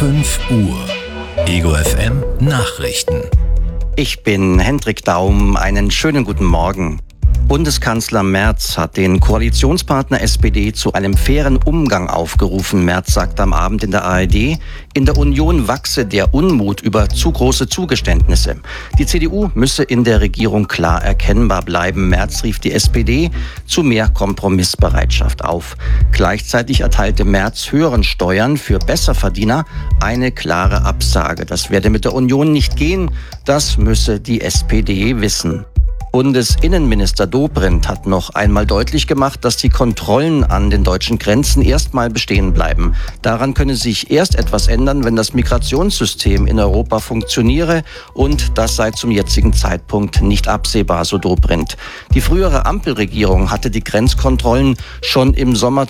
5 Uhr. Ego FM Nachrichten. Ich bin Hendrik Daum. Einen schönen guten Morgen. Bundeskanzler Merz hat den Koalitionspartner SPD zu einem fairen Umgang aufgerufen. Merz sagt am Abend in der ARD, in der Union wachse der Unmut über zu große Zugeständnisse. Die CDU müsse in der Regierung klar erkennbar bleiben. Merz rief die SPD zu mehr Kompromissbereitschaft auf. Gleichzeitig erteilte Merz höheren Steuern für Besserverdiener eine klare Absage. Das werde mit der Union nicht gehen, das müsse die SPD wissen. Bundesinnenminister Dobrindt hat noch einmal deutlich gemacht, dass die Kontrollen an den deutschen Grenzen erstmal bestehen bleiben. Daran könne sich erst etwas ändern, wenn das Migrationssystem in Europa funktioniere, und das sei zum jetzigen Zeitpunkt nicht absehbar, so Dobrindt. Die frühere Ampelregierung hatte die Grenzkontrollen schon im Sommer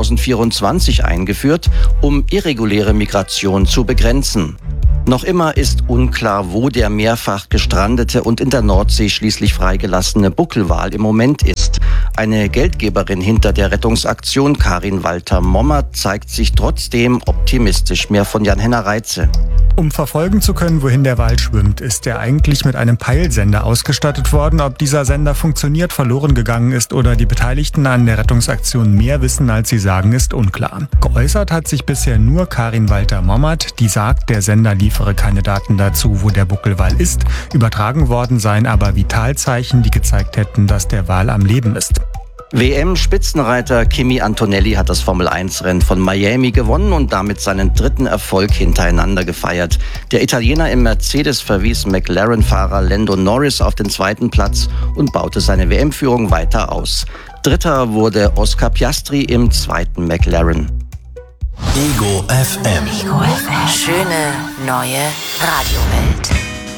2024 eingeführt, um irreguläre Migration zu begrenzen. Noch immer ist unklar, wo der mehrfach gestrandete und in der Nordsee schließlich freigelassene Buckelwal im Moment ist. Eine Geldgeberin hinter der Rettungsaktion, Karin Walter-Mommert, zeigt sich trotzdem optimistisch. Mehr von Jan-Henner Reitze. Um verfolgen zu können, wohin der Wal schwimmt, ist er eigentlich mit einem Peilsender ausgestattet worden. Ob dieser Sender funktioniert, verloren gegangen ist oder die Beteiligten an der Rettungsaktion mehr wissen, als sie sagen, ist unklar. Geäußert hat sich bisher nur Karin Walter-Mommert, die sagt, der Sender liefere keine Daten dazu, wo der Buckelwal ist. Übertragen worden seien aber Vitalzeichen, die gezeigt hätten, dass der Wal am Leben ist. WM-Spitzenreiter Kimi Antonelli hat das Formel-1-Rennen von Miami gewonnen und damit seinen dritten Erfolg hintereinander gefeiert. Der Italiener im Mercedes verwies McLaren-Fahrer Lando Norris auf den zweiten Platz und baute seine WM-Führung weiter aus. Dritter wurde Oscar Piastri im zweiten McLaren. Ego FM. Ego FM. Schöne neue Radiowelt.